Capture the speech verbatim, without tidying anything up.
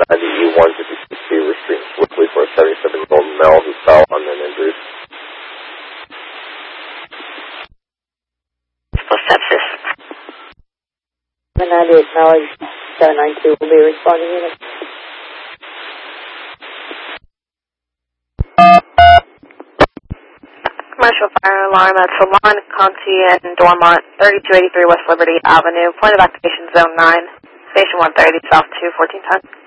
ninety E one fifty-six B restrained swiftly for a seventy-seven-year-old male who fell uninjured. For sepsis. seven ninety-eight knowledge, seven nine two will be responding unit. Commercial fire alarm at Salon, Conti, and Dormont, thirty-two eighty-three West Liberty Avenue. Point of activation zone nine, station one thirty, south two, fourteen ten.